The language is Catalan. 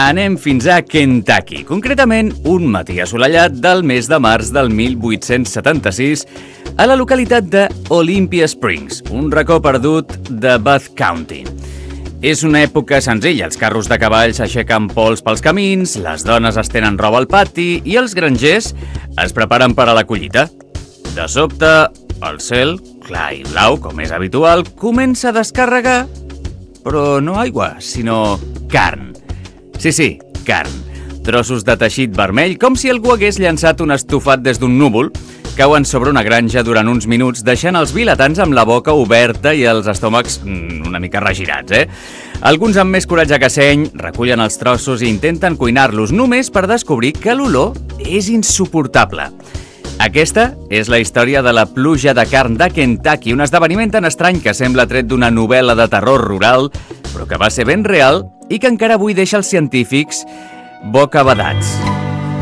Anem fins a Kentucky, concretament un matí assolellat del mes de març del 1876 a la localitat de Olympia Springs, un racó perdut de Bath County. És una època senzilla, els carros de cavalls aixequen pols pels camins, les dones estenen roba al pati i els grangers es preparen per a la collita. De sobte, el cel, clar i blau, com és habitual, comença a descarregar, però no aigua, sinó carn. Sí, carn. Trossos de teixit vermell, com si algú hagués llançat un estofat des d'un núvol, cauen sobre una granja durant uns minuts, deixant els vilatans amb la boca oberta i els estómacs una mica regirats, Alguns amb més coratge que seny recullen els trossos i intenten cuinar-los només per descobrir que l'olor és insuportable. Aquesta és la història de la pluja de carn de Kentucky, un esdeveniment tan estrany que sembla tret d'una novel·la de terror rural, però que va ser ben real i que encara avui deixa els científics bocabadats.